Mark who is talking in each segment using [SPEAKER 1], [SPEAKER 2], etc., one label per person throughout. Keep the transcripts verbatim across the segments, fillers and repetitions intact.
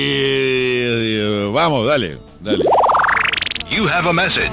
[SPEAKER 1] Eh, vamos, dale, dale.
[SPEAKER 2] You have a message.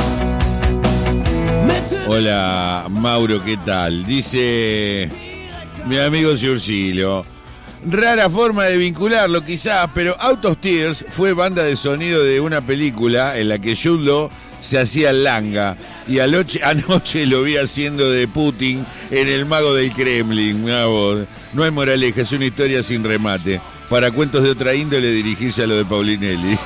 [SPEAKER 1] Hola, Mauro, ¿qué tal? Dice mi amigo Ciurcilo. Rara forma de vincularlo quizás, pero Out of Tears fue banda de sonido de una película en la que Jude Law se hacía langa y anoche, anoche lo vi haciendo de Putin en El Mago del Kremlin. Una voz. No hay moraleja, es una historia sin remate. Para cuentos de otra índole dirigirse a lo de Paulinelli.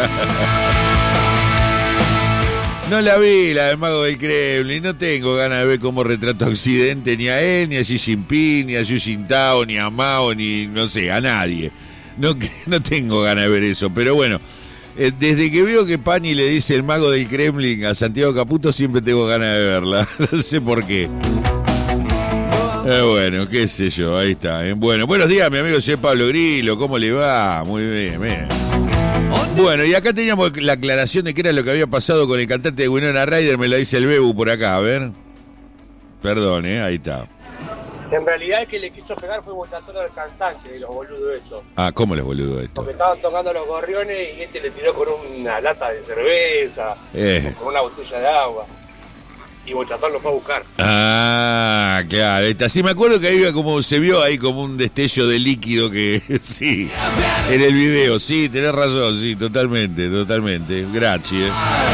[SPEAKER 1] No la vi, la del Mago del Kremlin. No tengo ganas de ver cómo retrato a Occidente, ni a él, ni a Xi Jinping, ni a Xu Jintao, ni a Mao, ni, no sé, a nadie. No, no tengo ganas de ver eso, pero bueno, eh, desde que veo que Pani le dice el Mago del Kremlin a Santiago Caputo, siempre tengo ganas de verla. No sé por qué. Eh, bueno, qué sé yo, ahí está. Eh. Bueno, buenos días, mi amigo señor Pablo Grillo, ¿cómo le va? Muy bien, bien. Bueno, y acá teníamos la aclaración de qué era lo que había pasado con el cantante de Winona Ryder, me la dice el Bebu por acá, a ver. Perdón, eh, ahí está.
[SPEAKER 3] En realidad el que le quiso pegar fue Botatoro del cantante, de los boludos estos.
[SPEAKER 1] Ah, ¿cómo les boludo esto?
[SPEAKER 3] Porque estaban tocando los gorriones y este le tiró con una lata de cerveza,
[SPEAKER 1] Eh.
[SPEAKER 3] con una botella de agua. Y Botatoro lo fue a buscar.
[SPEAKER 1] Ah, claro, está. Sí, me acuerdo que ahí como se vio ahí como un destello de líquido que sí, en el video, sí, tenés razón, sí, totalmente, totalmente. Gracias.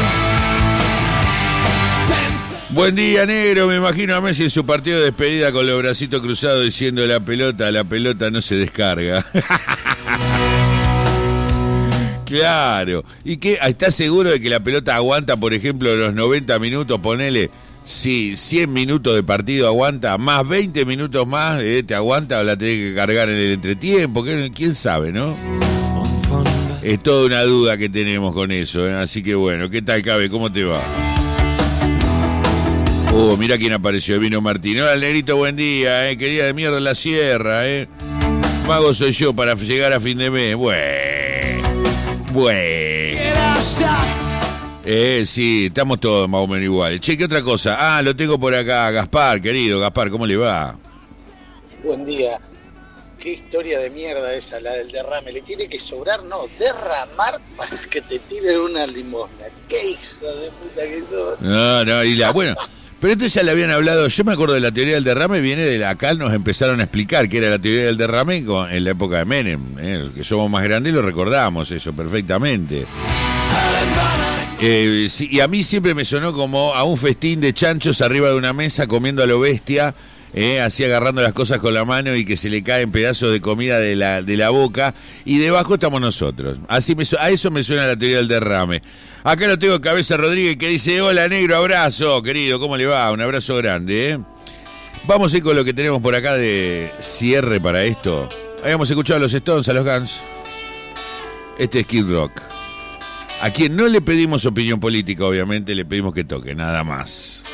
[SPEAKER 1] Buen día, negro, me imagino a Messi en su partido de despedida con los bracitos cruzados diciendo la pelota, la pelota no se descarga. Claro. ¿Y qué? ¿Estás seguro de que la pelota aguanta, por ejemplo, los noventa minutos? Ponele, sí, cien minutos de partido aguanta, más veinte minutos más, eh, ¿te aguanta o la tenés que cargar en el entretiempo? ¿Quién sabe, no? Es toda una duda que tenemos con eso, ¿eh? Así que bueno, ¿qué tal, Cabe? ¿Cómo te va? Oh, mira quién apareció, vino Martín. Hola, negrito, buen día, ¿eh? Qué día de mierda en la sierra, ¿eh? Mago soy yo para llegar a fin de mes. Bueno. Bueno. Eh, sí, estamos todos más o menos iguales. Che, ¿qué otra cosa? Ah, lo tengo por acá, Gaspar, querido. Gaspar, ¿cómo le va?
[SPEAKER 4] Buen día. Qué historia de mierda esa, la del derrame. Le tiene que sobrar, no, derramar para que te tiren una limosna. Qué hijo de puta que sos.
[SPEAKER 1] No, no, y la, bueno, pero esto ya le habían hablado, yo me acuerdo de la teoría del derrame, viene de la, acá nos empezaron a explicar qué era la teoría del derrame en la época de Menem, ¿eh? Los que somos más grandes lo recordamos eso perfectamente. Eh, sí, y a mí siempre me sonó como a un festín de chanchos arriba de una mesa comiendo a lo bestia, eh, así agarrando las cosas con la mano y que se le caen pedazos de comida de la, de la boca, y debajo estamos nosotros. Así me, a eso me suena la teoría del derrame. Acá lo tengo Cabeza Rodríguez que dice, hola negro, abrazo, querido, ¿cómo le va? Un abrazo grande, ¿eh? Vamos a ir con lo que tenemos por acá de cierre para esto. Habíamos escuchado a los Stones, a los Guns. Este es Kid Rock. A quien no le pedimos opinión política, obviamente, le pedimos que toque, nada más.